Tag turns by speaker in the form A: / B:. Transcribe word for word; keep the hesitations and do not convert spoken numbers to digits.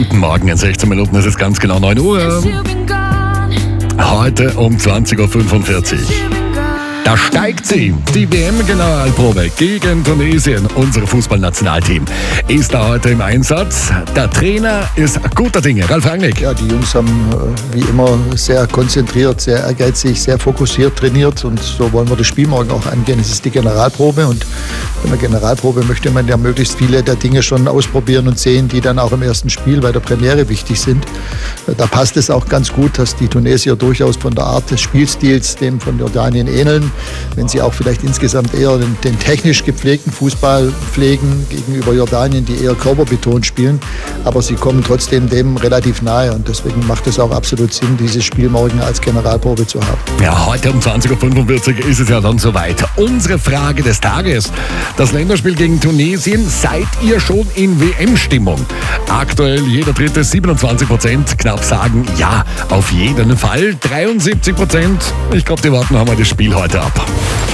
A: Guten Morgen, in sechzehn Minuten ist es ganz genau neun Uhr. Heute um zwanzig Uhr fünfundvierzig. Da steigt sie, die W M-Generalprobe gegen Tunesien. Unser Fußballnationalteam ist da heute im Einsatz. Der Trainer ist guter Dinge, Ralf Rangnick.
B: Ja, die Jungs haben äh, wie immer sehr konzentriert, sehr ehrgeizig, sehr fokussiert trainiert und so wollen wir das Spiel morgen auch angehen. Es ist die Generalprobe und in der Generalprobe möchte man ja möglichst viele der Dinge schon ausprobieren und sehen, die dann auch im ersten Spiel bei der Premiere wichtig sind. Da passt es auch ganz gut, dass die Tunesier durchaus von der Art des Spielstils dem von Jordanien ähneln, wenn sie auch vielleicht insgesamt eher den, den technisch gepflegten Fußball pflegen gegenüber Jordanien, die eher körperbetont spielen. Aber sie kommen trotzdem dem relativ nahe und deswegen macht es auch absolut Sinn, dieses Spiel morgen als Generalprobe zu haben.
A: Ja, heute um zwanzig Uhr fünfundvierzig ist es ja dann soweit. Unsere Frage des Tages. Das Länderspiel gegen Tunesien, seid ihr schon in W M-Stimmung? Aktuell jeder dritte, siebenundzwanzig Prozent knapp sagen, ja, auf jeden Fall. dreiundsiebzig Prozent, ich glaube, die warten haben wir das Spiel heute ab.